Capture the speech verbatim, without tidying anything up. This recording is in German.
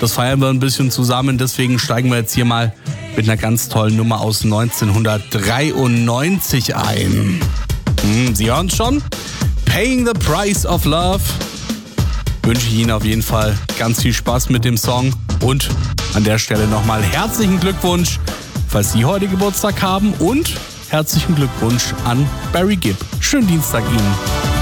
Das feiern wir ein bisschen zusammen. Deswegen steigen wir jetzt hier mal mit einer ganz tollen Nummer aus neunzehnhundertdreiundneunzig ein. Hm, Sie hören es schon? Paying the Price of Love. Wünsche ich Ihnen auf jeden Fall ganz viel Spaß mit dem Song. Und an der Stelle nochmal herzlichen Glückwunsch, falls Sie heute Geburtstag haben. Und herzlichen Glückwunsch an Barry Gibb. Schönen Dienstag Ihnen.